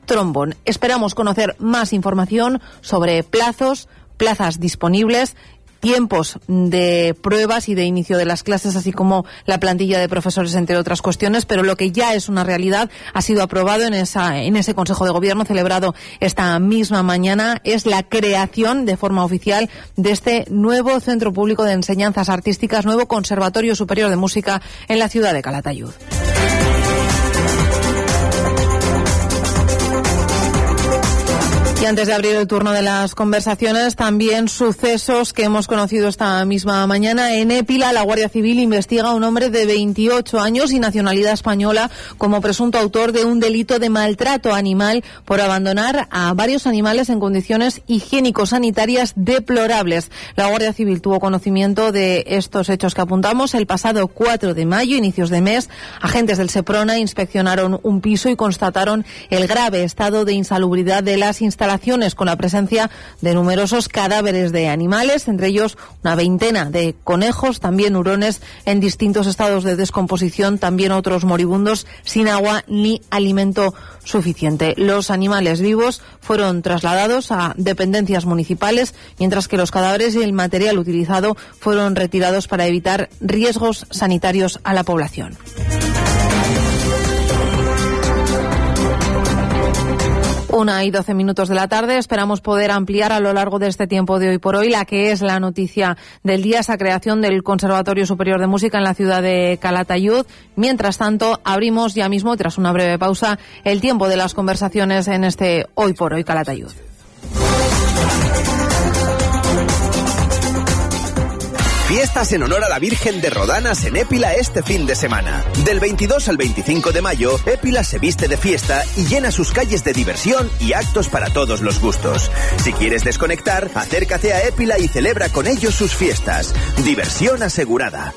trombón. Esperamos conocer más información sobre plazas disponibles, tiempos de pruebas y de inicio de las clases, así como la plantilla de profesores, entre otras cuestiones, pero lo que ya es una realidad, ha sido aprobado en ese Consejo de Gobierno celebrado esta misma mañana, es la creación de forma oficial de este nuevo Centro Público de Enseñanzas Artísticas, nuevo Conservatorio Superior de Música en la ciudad de Calatayud. Y antes de abrir el turno de las conversaciones, también sucesos que hemos conocido esta misma mañana. En Épila, la Guardia Civil investiga a un hombre de 28 años y nacionalidad española como presunto autor de un delito de maltrato animal por abandonar a varios animales en condiciones higiénico-sanitarias deplorables. La Guardia Civil tuvo conocimiento de estos hechos que apuntamos el pasado 4 de mayo, inicios de mes. Agentes del Seprona inspeccionaron un piso y constataron el grave estado de insalubridad de las instalaciones, con la presencia de numerosos cadáveres de animales, entre ellos una veintena de conejos, también hurones en distintos estados de descomposición, también otros moribundos sin agua ni alimento suficiente. Los animales vivos fueron trasladados a dependencias municipales, mientras que los cadáveres y el material utilizado fueron retirados para evitar riesgos sanitarios a la población. 1:12 de la tarde. Esperamos poder ampliar a lo largo de este tiempo de Hoy por Hoy la que es la noticia del día, esa creación del Conservatorio Superior de Música en la ciudad de Calatayud. Mientras tanto, abrimos ya mismo, tras una breve pausa, el tiempo de las conversaciones en este Hoy por Hoy Calatayud. Fiestas en honor a la Virgen de Rodanas en Épila este fin de semana. Del 22 al 25 de mayo, Épila se viste de fiesta y llena sus calles de diversión y actos para todos los gustos. Si quieres desconectar, acércate a Épila y celebra con ellos sus fiestas. Diversión asegurada.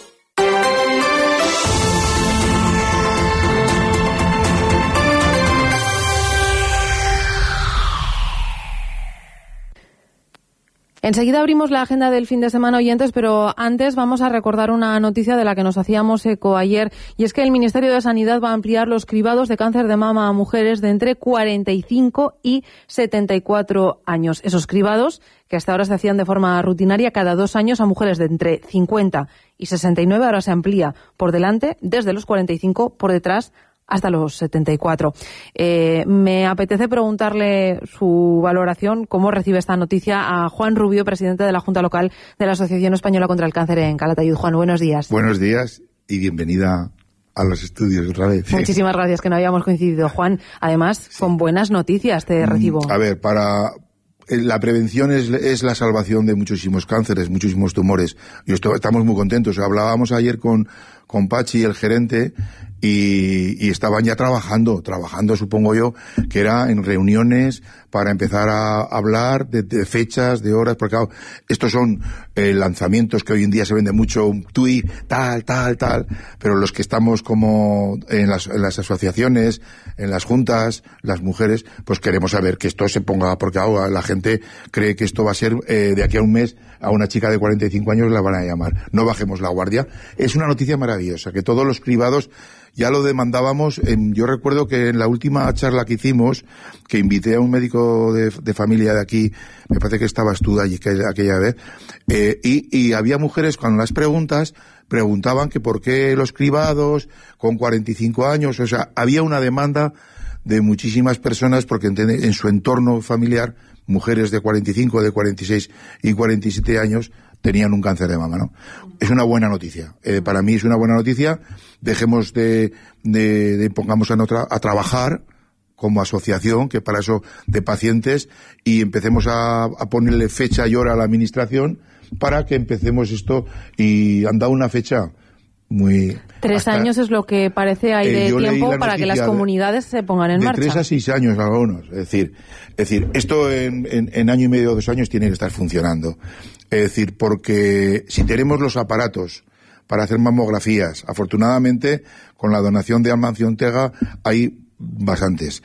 Enseguida abrimos la agenda del fin de semana, oyentes, pero antes vamos a recordar una noticia de la que nos hacíamos eco ayer, y es que el Ministerio de Sanidad va a ampliar los cribados de cáncer de mama a mujeres de entre 45 y 74 años. Esos cribados, que hasta ahora se hacían de forma rutinaria cada 2 años a mujeres de entre 50 y 69, ahora se amplía por delante, desde los 45, por detrás, hasta los 74. Me apetece preguntarle su valoración, cómo recibe esta noticia, a Juan Rubio, presidente de la Junta Local de la Asociación Española contra el Cáncer en Calatayud. Juan, buenos días. Buenos días y bienvenida a los estudios otra vez. Muchísimas gracias, que no habíamos coincidido. Juan, además, con buenas noticias te recibo. A ver, la prevención es la salvación de muchísimos cánceres, muchísimos tumores. Y estamos muy contentos. Hablábamos ayer con Pachi, el gerente, y estaban ya trabajando, supongo yo, que era en reuniones para empezar a hablar de fechas, de horas, porque claro, estos son lanzamientos que hoy en día se vende mucho, un tuit, tal, pero los que estamos como en las asociaciones, en las juntas, las mujeres, pues queremos saber que esto se ponga, porque ahora la gente cree que esto va a ser de aquí a un mes, a una chica de 45 años la van a llamar. No bajemos la guardia. Es una noticia maravillosa, que todos los cribados ya lo demandábamos. Yo recuerdo que en la última charla que hicimos, que invité a un médico de familia de aquí, me parece que estabas tú allí aquella vez, y había mujeres, cuando las preguntaban que por qué los cribados con 45 años, o sea, había una demanda de muchísimas personas, porque en su entorno familiar, mujeres de 45, de 46 y 47 años tenían un cáncer de mama, ¿no? Es una buena noticia. Para mí es una buena noticia. Dejemos pongamos a trabajar como asociación, que para eso, de pacientes, y empecemos a ponerle fecha y hora a la administración para que empecemos esto, y han dado una fecha muy... 3 años es lo que parece hay de tiempo para que las comunidades se pongan en marcha. De 3 a 6 años algunos. Es decir, esto en año y medio o 2 años tiene que estar funcionando. Es decir, porque si tenemos los aparatos para hacer mamografías, afortunadamente, con la donación de Amancio Ortega hay bastantes.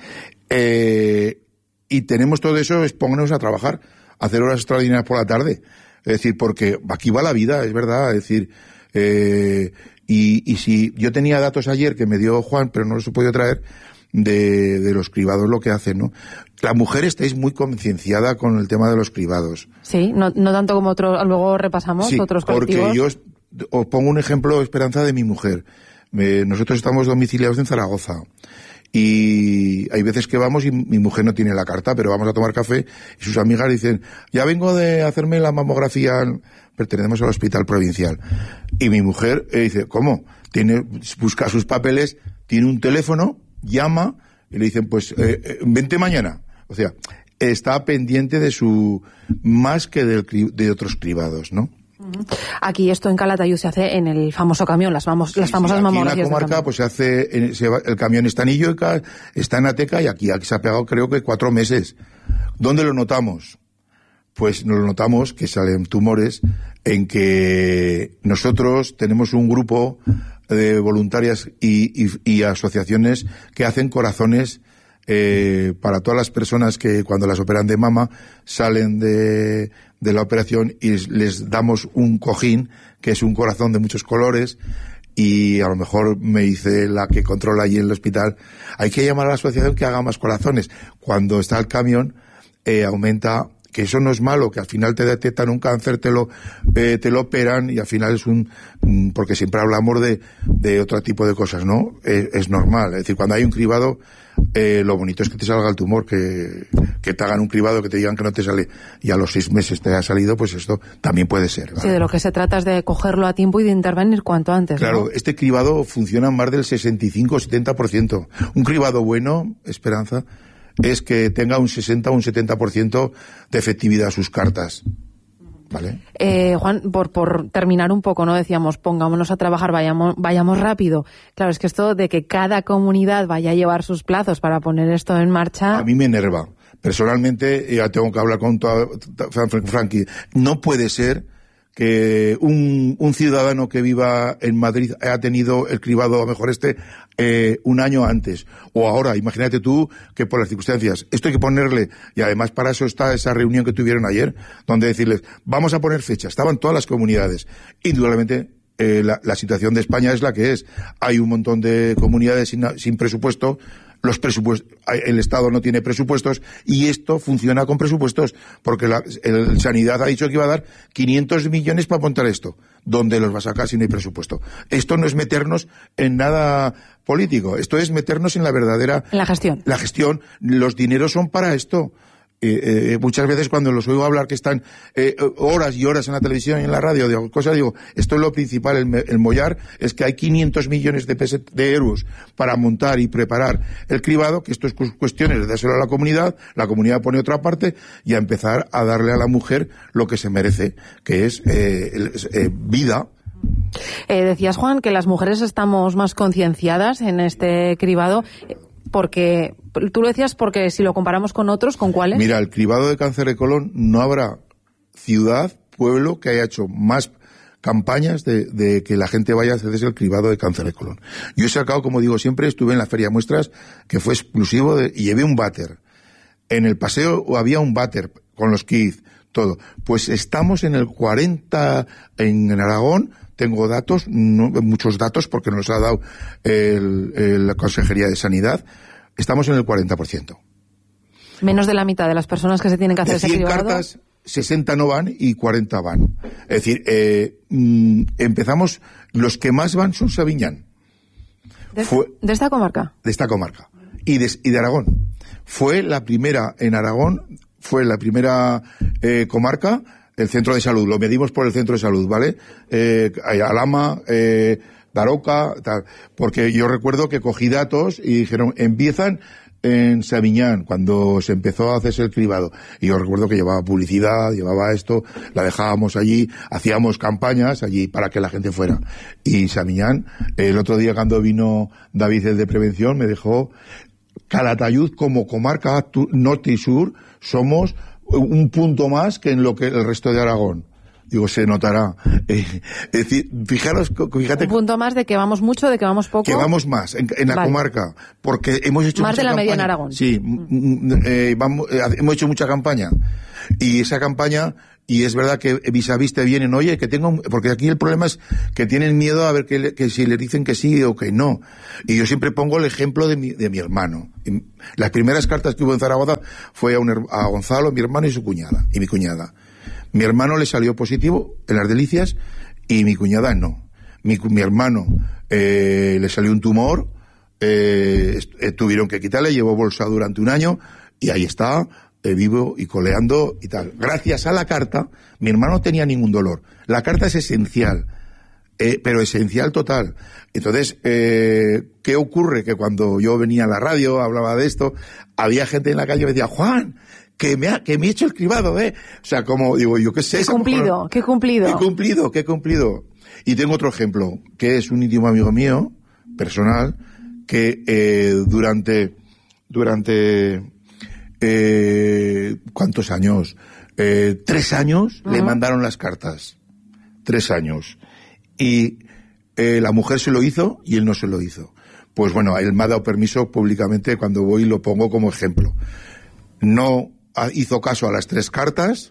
Y tenemos todo eso, es ponernos a trabajar, hacer horas extraordinarias por la tarde. Es decir, porque aquí va la vida, es verdad. Es decir, y si yo tenía datos ayer que me dio Juan, pero no los he podido traer, de los cribados lo que hacen, ¿no? La mujer estáis muy concienciada con el tema de los cribados. Sí, no tanto como otros, luego repasamos otros colectivos. Porque yo os pongo un ejemplo, Esperanza, de mi mujer. Nosotros estamos domiciliados en Zaragoza. Y hay veces que vamos y mi mujer no tiene la carta, pero vamos a tomar café y sus amigas dicen, ya vengo de hacerme la mamografía, pertenecemos al hospital provincial. Y mi mujer dice, ¿cómo? Busca sus papeles, tiene un teléfono, llama y le dicen, pues vente mañana. O sea, está pendiente de más que de otros cribados, ¿no? Aquí esto en Calatayud se hace en el famoso camión, las famosas mamografías. Aquí en la comarca pues se hace, el camión está en Illoica, está en Ateca y aquí se ha pegado creo que 4 meses. ¿Dónde lo notamos? Pues nos lo notamos que salen tumores en que nosotros tenemos un grupo de voluntarias y asociaciones que hacen corazones para todas las personas que cuando las operan de mama salen de la operación y les damos un cojín que es un corazón de muchos colores. Y a lo mejor me dice la que controla allí en el hospital, hay que llamar a la asociación que haga más corazones. Cuando está el camión aumenta, que eso no es malo, que al final te detectan un cáncer, te lo operan y al final es porque siempre hablamos de otro tipo de cosas, ¿no? Es normal, es decir, cuando hay un cribado, lo bonito es que te salga el tumor, que te hagan un cribado, que te digan que no te sale y a los 6 meses te ha salido, pues esto también puede ser, ¿vale? Sí, de lo que se trata es de cogerlo a tiempo y de intervenir cuanto antes, claro, ¿no? Este cribado funciona más del 65-70%. Un cribado bueno, Esperanza, es que tenga un 60 o un 70% de efectividad a sus cartas. ¿Vale? Juan, por terminar un poco, ¿no? Decíamos, pongámonos a trabajar, vayamos rápido. Claro, es que esto de que cada comunidad vaya a llevar sus plazos para poner esto en marcha... A mí me enerva. Personalmente, ya tengo que hablar con Frankie. No puede ser que un ciudadano que viva en Madrid haya tenido el cribado, a lo mejor un año antes, o ahora, imagínate tú que por las circunstancias, esto hay que ponerle, y además para eso está esa reunión que tuvieron ayer, donde decirles, vamos a poner fecha, estaban todas las comunidades, indudablemente la situación de España es la que es, hay un montón de comunidades sin presupuesto, el Estado no tiene presupuestos y esto funciona con presupuestos porque el Sanidad ha dicho que iba a dar 500 millones para montar esto. ¿Dónde los va a sacar si no hay presupuesto? Esto no es meternos en nada político, esto es meternos en la verdadera... En la gestión. La gestión, los dineros son para esto. Muchas veces cuando los oigo hablar que están horas y horas en la televisión y en la radio, digo, esto es lo principal, el mollar es que hay 500 millones de euros para montar y preparar el cribado, que esto es cuestiones de dárselo a la comunidad pone otra parte y a empezar a darle a la mujer lo que se merece, que es vida. Decías, Juan, que las mujeres estamos más concienciadas en este cribado. Porque, tú lo decías, porque si lo comparamos con otros, ¿con cuáles? Mira, el cribado de cáncer de colon, no habrá ciudad, pueblo que haya hecho más campañas de que la gente vaya a hacerse el cribado de cáncer de colon. Yo he sacado, como digo siempre, estuve en la Feria Muestras, que fue exclusivo, y llevé un váter. En el paseo había un váter con los kits, todo. Pues estamos en el 40 en Aragón. Tengo datos, muchos datos, porque nos ha dado la Consejería de Sanidad. Estamos en el 40%. Menos de la mitad de las personas que se tienen que hacer ese cribado. 100 cartas, 60 no van y 40 van. Es decir, empezamos, los que más van son Sabiñán. ¿De esta comarca? De esta comarca. Y de Aragón. Fue la primera en Aragón, fue la primera comarca. El centro de salud, lo medimos por el centro de salud, ¿vale? Alhama, Daroca, tal. Porque yo recuerdo que cogí datos y dijeron, empiezan en Sabiñán, cuando se empezó a hacerse el cribado. Y yo recuerdo que llevaba publicidad, llevaba esto, la dejábamos allí, hacíamos campañas allí para que la gente fuera. Y Sabiñán, el otro día cuando vino David, el de prevención, me dejó Calatayud como comarca norte y sur, somos un punto más que en lo que el resto de Aragón. Digo, se notará. Es decir, fíjate. Un punto más de que vamos mucho, de que vamos poco. Que vamos más en la comarca, porque hemos hecho más de la campaña. media en Aragón. Sí, hemos hecho mucha campaña. Y esa campaña, y es verdad que vis a vis te vienen, oye, que tengo, porque aquí el problema es que tienen miedo a ver que si le dicen que sí o que no. Y yo siempre pongo el ejemplo de mi hermano. Las primeras cartas que hubo en Zaragoza fue a Gonzalo, mi hermano y mi cuñada. Mi hermano le salió positivo en las Delicias y mi cuñada no. Mi hermano le salió un tumor, tuvieron que quitarle, llevó bolsa durante un año y ahí está, vivo y coleando y tal. Gracias a la carta, mi hermano no tenía ningún dolor. La carta es esencial, pero esencial total. Entonces, ¿qué ocurre? Que cuando yo venía a la radio, hablaba de esto, había gente en la calle que me decía, Juan, que me he hecho el cribado, O sea, como digo, yo qué sé. Qué cumplido. Qué cumplido. Y tengo otro ejemplo, que es un íntimo amigo mío, personal, que durante ¿cuántos años? 3 años le mandaron las cartas. 3 años. Y la mujer se lo hizo y él no se lo hizo. Pues bueno, él me ha dado permiso públicamente, cuando voy lo pongo como ejemplo. No hizo caso a las 3 cartas,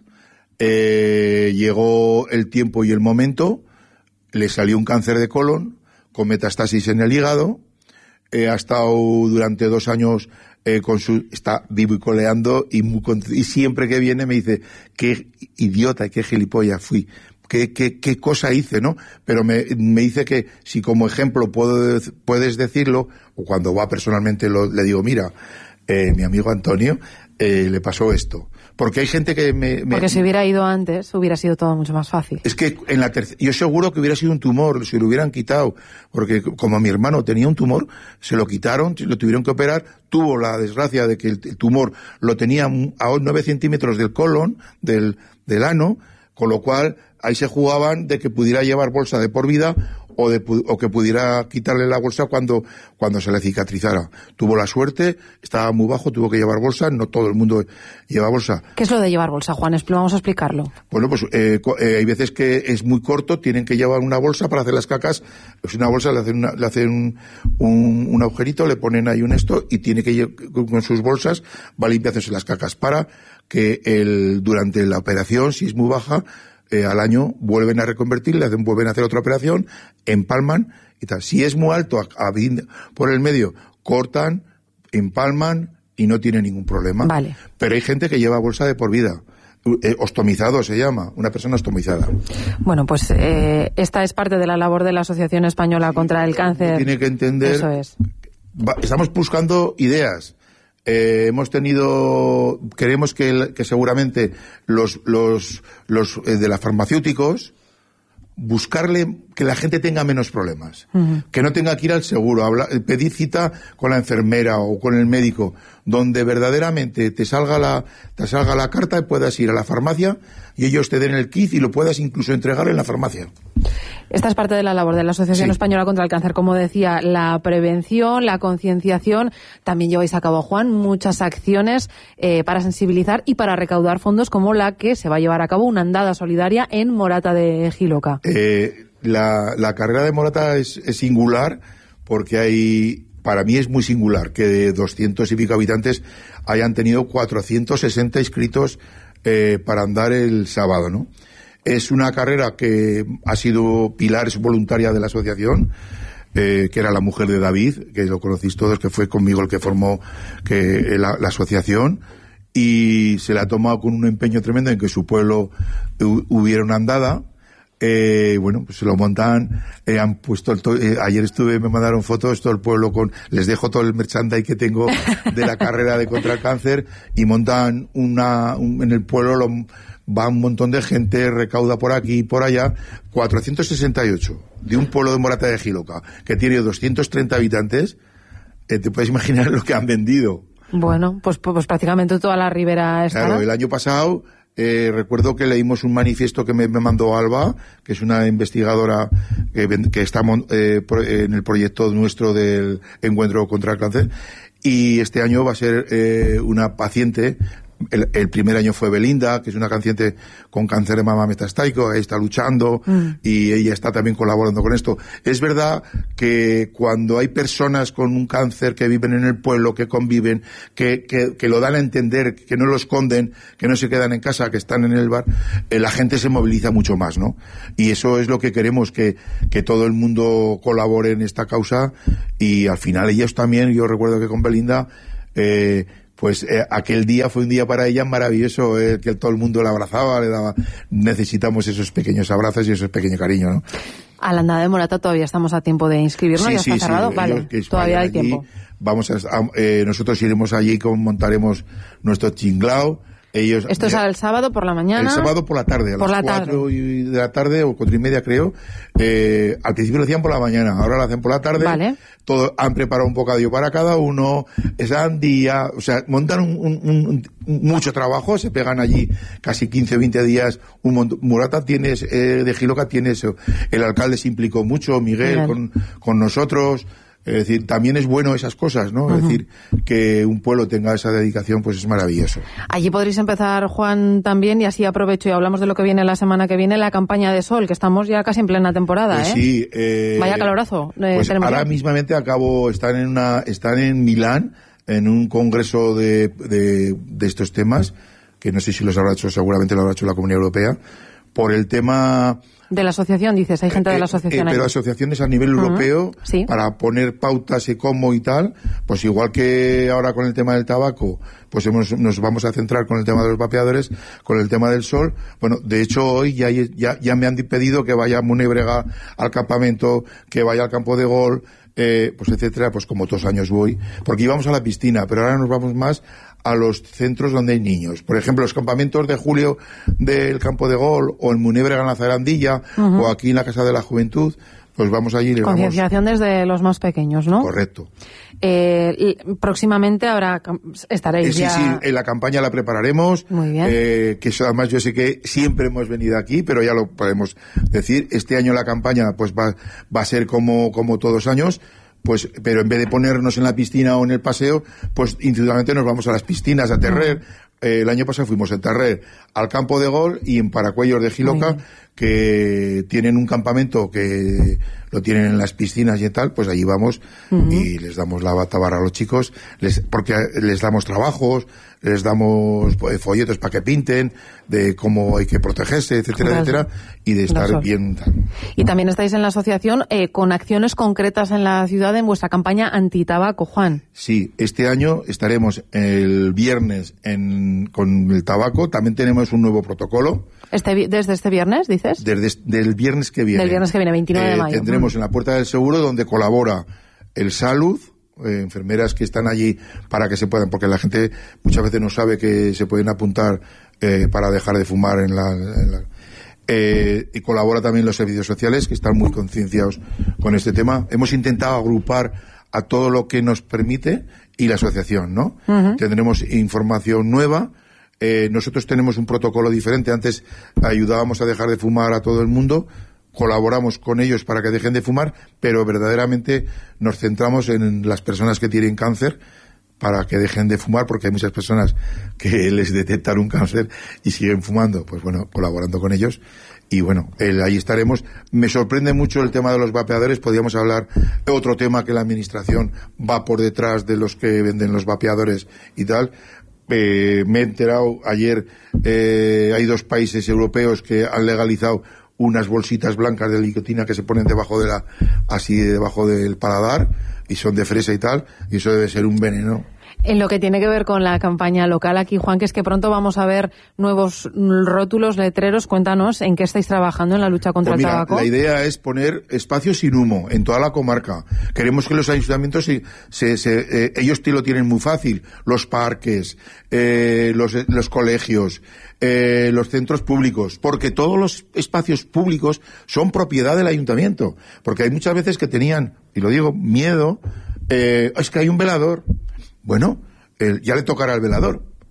llegó el tiempo y el momento, le salió un cáncer de colon con metástasis en el hígado, ha estado durante 2 años está vivo y coleando y siempre que viene me dice, qué idiota y qué gilipollas fui, qué cosa hice, ¿no? Pero me dice que si como ejemplo puedes decirlo, o cuando va personalmente le digo, mira, mi amigo Antonio le pasó esto. Porque hay gente que Porque si hubiera ido antes, hubiera sido todo mucho más fácil. Es que yo seguro que hubiera sido un tumor, si lo hubieran quitado. Porque como mi hermano tenía un tumor, se lo quitaron, lo tuvieron que operar, tuvo la desgracia de que el tumor lo tenía a 9 centímetros del colon, del ano, con lo cual ahí se jugaban de que pudiera llevar bolsa de por vida o que pudiera quitarle la bolsa cuando se le cicatrizara. Tuvo la suerte, estaba muy bajo, tuvo que llevar bolsa, no todo el mundo lleva bolsa. ¿Qué es lo de llevar bolsa, Juan? Vamos a explicarlo. Bueno, pues hay veces que es muy corto, tienen que llevar una bolsa para hacer las cacas, es una bolsa, le hacen un agujerito, le ponen ahí un esto y tiene que con sus bolsas va limpiándose las cacas para que durante la operación, si es muy baja, al año vuelven a reconvertir, vuelven a hacer otra operación, empalman y tal. Si es muy alto por el medio, cortan, empalman y no tiene ningún problema. Vale. Pero hay gente que lleva bolsa de por vida. Ostomizado se llama, una persona ostomizada. Bueno, pues esta es parte de la labor de la Asociación Española contra el Cáncer. Tiene que entender. Eso es. Estamos buscando ideas. Queremos que seguramente los de las farmacéuticos buscarle que la gente tenga menos problemas, que no tenga que ir al seguro, pedir cita con la enfermera o con el médico, donde verdaderamente te salga la carta y puedas ir a la farmacia y ellos te den el kit y lo puedas incluso entregar en la farmacia. Esta es parte de la labor de la Asociación Española contra el Cáncer, como decía, la prevención, la concienciación. También lleváis a cabo, Juan, muchas acciones para sensibilizar y para recaudar fondos, como la que se va a llevar a cabo una andada solidaria en Morata de Jiloca. La carrera de Morata es singular porque para mí es muy singular que de 200 y pico habitantes hayan tenido 460 inscritos para andar el sábado, ¿no? Es una carrera que ha sido pilar, es voluntaria de la asociación, que era la mujer de David, que lo conocéis todos, que fue conmigo el que formó la asociación, y se la ha tomado con un empeño tremendo en que su pueblo hubiera una andada. Bueno, pues se lo montan, han puesto ayer me mandaron fotos, todo el pueblo les dejo todo el merchandise que tengo de la carrera de contra el cáncer, y montan en el pueblo va un montón de gente, recauda por aquí y por allá, 468, de un pueblo de Morata de Jiloca, que tiene 230 habitantes, te puedes imaginar lo que han vendido. Bueno, pues prácticamente toda la ribera está. Claro, el año pasado recuerdo que leímos un manifiesto que me mandó Alba, que es una investigadora que está en el proyecto nuestro del encuentro contra el cáncer, y este año va a ser una paciente El primer año fue Belinda, que es una paciente con cáncer de mama metastásico, ahí está luchando y ella está también colaborando con esto. Es verdad que cuando hay personas con un cáncer que viven en el pueblo, que conviven, que lo dan a entender, que no lo esconden, que no se quedan en casa, que están en el bar, la gente se moviliza mucho más, ¿no? Y eso es lo que queremos, que todo el mundo colabore en esta causa, y al final ellos también. Yo recuerdo que con Belinda, aquel día fue un día para ella maravilloso, que todo el mundo la abrazaba, le daba. Necesitamos esos pequeños abrazos y esos pequeños cariños, ¿no? A la andada de Morata todavía estamos a tiempo de inscribirnos, ya está cerrado, vale, todavía hay tiempo. Nosotros iremos allí, montaremos nuestro chinglao. Esto es el sábado por la mañana. El sábado por la tarde, a las 4 de la tarde o 4:30 creo. Al principio lo hacían por la mañana, ahora lo hacen por la tarde. Vale. Han preparado un bocadillo para cada uno, sandía, o sea, montan mucho trabajo, se pegan allí casi 15 o 20 días. Morata tienes, de Jiloca tienes, el alcalde se implicó mucho, Miguel, con nosotros. Es decir, también es bueno esas cosas, ¿no? Es decir, que un pueblo tenga esa dedicación, pues es maravilloso. Allí podréis empezar, Juan, también, y así aprovecho y hablamos de lo que viene la semana que viene, la campaña de sol, que estamos ya casi en plena temporada, pues sí, vaya calorazo. Pues ahora mismamente están en Milán, en un congreso de estos temas, que no sé si los habrá hecho, seguramente lo habrá hecho la Comunidad Europea, por el tema... De la asociación, dices, hay gente de la asociación pero asociaciones a nivel europeo, sí, para poner pautas y cómo y tal, pues igual que ahora con el tema del tabaco, pues nos vamos a centrar con el tema de los vapeadores, con el tema del sol. Bueno, de hecho hoy ya me han pedido que vaya a Munebrega al campamento, que vaya al campo de gol, pues etcétera, pues como todos los años voy, porque íbamos a la piscina, pero ahora nos vamos más a los centros donde hay niños. Por ejemplo, los campamentos de julio del campo de gol, o en Munebrega en la Zarandilla, o aquí en la Casa de la Juventud, pues vamos allí y le vamos... Concienciación desde los más pequeños, ¿no? Correcto. Próximamente estaréis ya... Sí, en la campaña la prepararemos. Muy bien. Que eso, además yo sé que siempre hemos venido aquí, pero ya lo podemos decir. Este año la campaña pues va a ser como todos los años. Pues, pero en vez de ponernos en la piscina o en el paseo, pues indudablemente nos vamos a las piscinas, a Terrer. El año pasado fuimos en Terrer al campo de gol y en Paracuellos de Jiloca, que tienen un campamento que lo tienen en las piscinas y tal, pues allí vamos y les damos la bata barra a los chicos, porque les damos trabajos, les damos folletos para que pinten, de cómo hay que protegerse, etcétera, etcétera, y de estar bien. Y también estáis en la asociación con acciones concretas en la ciudad en vuestra campaña antitabaco, Juan. Sí, este año estaremos el viernes con el tabaco. También tenemos un nuevo protocolo. ¿Desde este viernes, dices? Desde el viernes que viene. Del viernes que viene, 29 de mayo. Tendremos en la Puerta del Seguro, donde colabora el Salud, enfermeras que están allí para que se puedan, porque la gente muchas veces no sabe que se pueden apuntar para dejar de fumar y colabora también los servicios sociales, que están muy concienciados con este tema. Hemos intentado agrupar a todo lo que nos permite y la asociación, ¿no? Tendremos información nueva. Nosotros tenemos un protocolo diferente. Antes ayudábamos a dejar de fumar a todo el mundo, colaboramos con ellos para que dejen de fumar, pero verdaderamente nos centramos en las personas que tienen cáncer para que dejen de fumar, porque hay muchas personas que les detectan un cáncer y siguen fumando. Pues bueno, colaborando con ellos. Y bueno, ahí estaremos. Me sorprende mucho el tema de los vapeadores. Podríamos hablar de otro tema, que la administración va por detrás de los que venden los vapeadores y tal. Me he enterado ayer, hay 2 países europeos que han legalizado unas bolsitas blancas de nicotina que se ponen debajo del paladar, y son de fresa y tal, y eso debe ser un veneno. En lo que tiene que ver con la campaña local aquí, Juan, que es que pronto vamos a ver nuevos rótulos, letreros. Cuéntanos en qué estáis trabajando en la lucha contra el tabaco. La idea es poner espacios sin humo en toda la comarca. Queremos que los ayuntamientos ellos lo tienen muy fácil. Los parques, los colegios, los centros públicos, porque todos los espacios públicos son propiedad del ayuntamiento. Porque hay muchas veces que tenían, y lo digo, miedo, es que hay un velador. Bueno, ya le tocará al velador,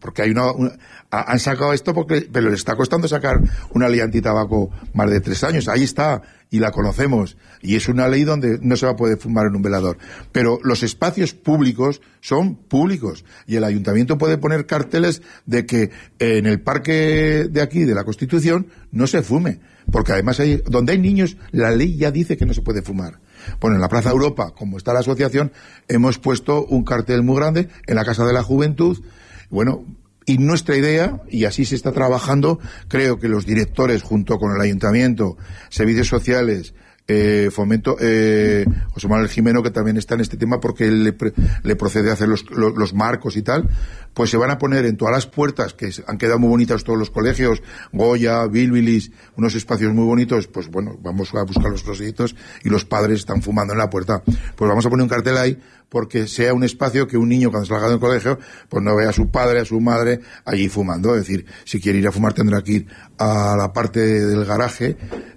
porque han sacado esto pero les está costando sacar una ley antitabaco más de 3 años. Ahí está, y la conocemos, y es una ley donde no se va a poder fumar en un velador. Pero los espacios públicos son públicos, y el ayuntamiento puede poner carteles de que en el parque de aquí, de la Constitución, no se fume, porque además donde hay niños, la ley ya dice que no se puede fumar. Bueno, en la Plaza Europa, como está la asociación, hemos puesto un cartel muy grande en la Casa de la Juventud. Bueno, y nuestra idea, y así se está trabajando, creo que los directores, junto con el ayuntamiento, servicios sociales, Fomento, José Manuel Jimeno, que también está en este tema porque él le procede a hacer los marcos y tal, pues se van a poner en todas las puertas, que han quedado muy bonitas todos los colegios, Goya, Bilbilis, unos espacios muy bonitos. Pues bueno, vamos a buscar los trocitos y los padres están fumando en la puerta. Pues vamos a poner un cartel ahí, porque sea un espacio que un niño cuando salga del colegio pues no vea a su padre, a su madre allí fumando. Es decir, si quiere ir a fumar tendrá que ir a la parte del garaje,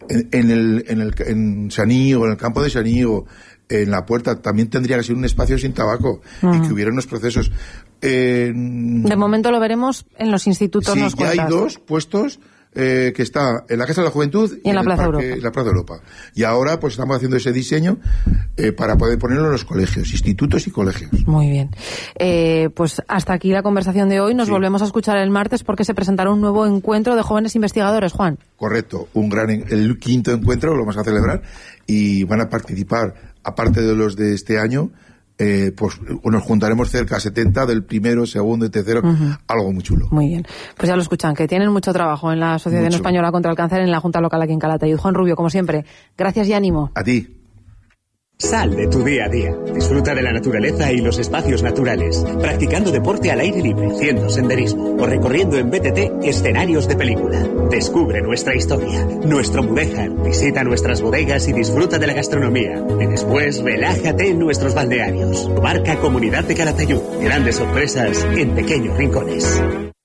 en San Íñigo, en el campo de San Íñigo, en la puerta. También tendría que ser un espacio sin tabaco y que hubiera unos procesos. De momento lo veremos en los institutos. Sí, nos ya hay cuentas. 2 puestos. Que está en la Casa de la Juventud y en la Plaza Europa. En la Plaza Europa. Y ahora pues estamos haciendo ese diseño para poder ponerlo en los colegios, institutos y colegios. Muy bien. Pues hasta aquí la conversación de hoy. Nos volvemos a escuchar el martes porque se presentará un nuevo encuentro de jóvenes investigadores, Juan. Correcto. el 5º encuentro lo vamos a celebrar y van a participar, aparte de los de este año, pues nos juntaremos cerca 70 del primero, segundo y tercero, algo muy chulo. Muy bien, pues ya lo escuchan, que tienen mucho trabajo en la Asociación Española contra el Cáncer, en la Junta Local aquí en Calatayud. Juan Rubio, como siempre, gracias y ánimo. A ti. Sal de tu día a día. Disfruta de la naturaleza y los espacios naturales, practicando deporte al aire libre, haciendo senderismo o recorriendo en BTT escenarios de película. Descubre nuestra historia, nuestro Mudéjar, visita nuestras bodegas y disfruta de la gastronomía. Y después relájate en nuestros balnearios. Marca Comunidad de Calatayud. Grandes sorpresas en pequeños rincones.